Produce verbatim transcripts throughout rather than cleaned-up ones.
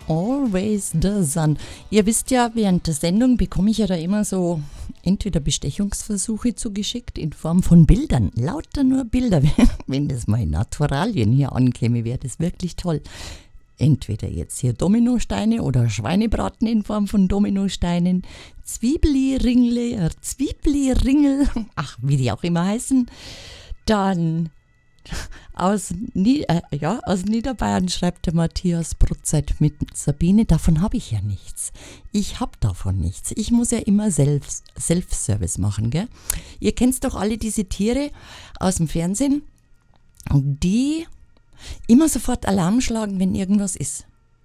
Always the sun. Ihr wisst ja, während der Sendung bekomme ich ja da immer so entweder Bestechungsversuche zugeschickt in Form von Bildern. Lauter nur Bilder. Wenn das mal in Naturalien hier ankäme, wäre das wirklich toll. Entweder jetzt hier Dominosteine oder Schweinebraten in Form von Dominosteinen, Zwiebeli-Ringle, Zwiebeli-Ringel, ach, wie die auch immer heißen. Dann aus, Nie- äh, ja, aus Niederbayern schreibt der Matthias Brotzeit mit Sabine. Davon habe ich ja nichts. Ich habe davon nichts. Ich muss ja immer Self- Self-Service machen, gell? Ihr kennt doch alle diese Tiere aus dem Fernsehen, die immer sofort Alarm schlagen, wenn irgendwas ist.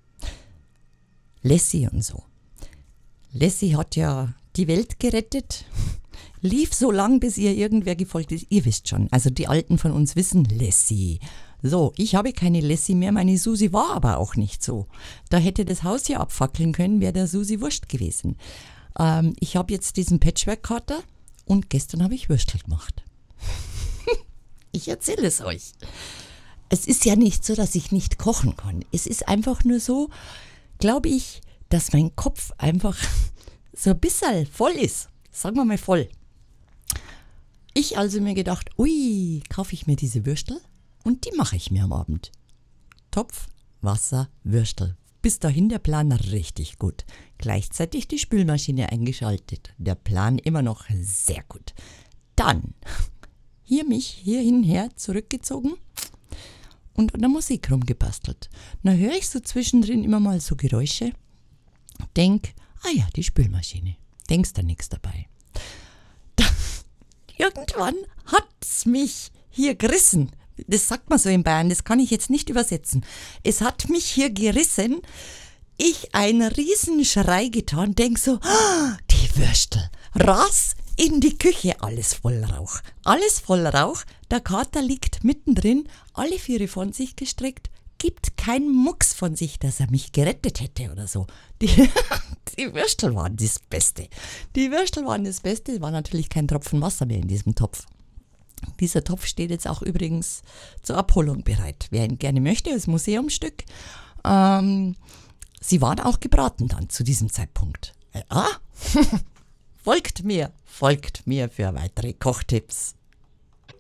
Lassie und so. Lassie hat ja die Welt gerettet, lief so lang, bis ihr irgendwer gefolgt ist. Ihr wisst schon, also die Alten von uns wissen, Lassie. So, ich habe keine Lassie mehr, meine Susi war aber auch nicht so. Da hätte das Haus hier abfackeln können, wäre der Susi wurscht gewesen. Ähm, ich habe jetzt diesen Patchwork-Kater und gestern habe ich Würstel gemacht. Ich erzähle es euch. Es ist ja nicht so, dass ich nicht kochen kann. Es ist einfach nur so, glaube ich, dass mein Kopf einfach so ein bisschen voll ist. Sagen wir mal voll. Ich also mir gedacht, ui, kaufe ich mir diese Würstel und die mache ich mir am Abend. Topf, Wasser, Würstel. Bis dahin der Plan richtig gut. Gleichzeitig die Spülmaschine eingeschaltet. Der Plan immer noch sehr gut. Dann hier mich hierhin her zurückgezogen und an der Musik rumgebastelt. Na höre ich so zwischendrin immer mal so Geräusche. Denk, ah ja, die Spülmaschine. Denkst da nichts dabei. Da, irgendwann hat's mich hier gerissen. Das sagt man so in Bayern, das kann ich jetzt nicht übersetzen. Es hat mich hier gerissen. Ich einen Riesenschrei getan, denk so, ah, die Würstel. Ras in die Küche, alles voll Rauch. Alles voll Rauch. Der Kater liegt mittendrin, alle Viere von sich gestreckt, gibt keinen Mucks von sich, dass er mich gerettet hätte oder so. Die, die Würstel waren das Beste. Die Würstel waren das Beste, war natürlich kein Tropfen Wasser mehr in diesem Topf. Dieser Topf steht jetzt auch übrigens zur Abholung bereit. Wer ihn gerne möchte, als Museumsstück. Ähm, sie waren auch gebraten dann zu diesem Zeitpunkt. Ja, folgt mir, folgt mir für weitere Kochtipps.